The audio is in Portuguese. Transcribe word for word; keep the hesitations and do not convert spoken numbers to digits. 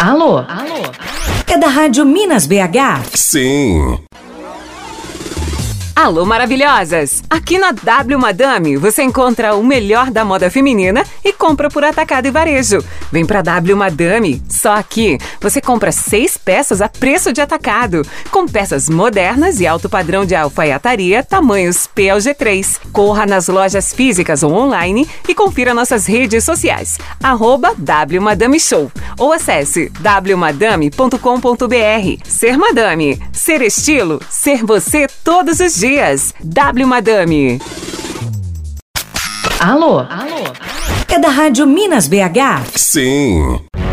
Alô? Alô? É da Rádio Minas B H? Sim. Alô, maravilhosas! Aqui na W Madame você encontra o melhor da moda feminina e compra por atacado e varejo. Vem pra W Madame, só aqui você compra seis peças a preço de atacado, com peças modernas e alto padrão de alfaiataria, tamanhos P ao G três. Corra nas lojas físicas ou online e confira nossas redes sociais, arroba W Madame Show, ou acesse w madame ponto com ponto b r. Ser Madame, ser estilo, ser você todos os dias. W Madame. Alô? Alô? É da Rádio Minas B H? Sim.